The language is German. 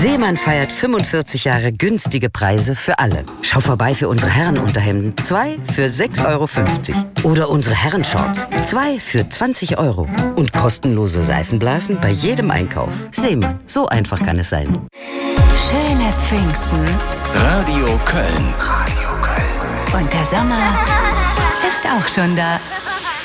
Seemann feiert 45 Jahre günstige Preise für alle. Schau vorbei für unsere Herrenunterhemden. 2 für 6,50 €. Oder unsere Herrenshorts. 2 für 20 €. Und kostenlose Seifenblasen bei jedem Einkauf. Seemann, so einfach kann es sein. Schöne Pfingsten. Radio Köln. Radio Köln. Und der Sommer ist auch schon da.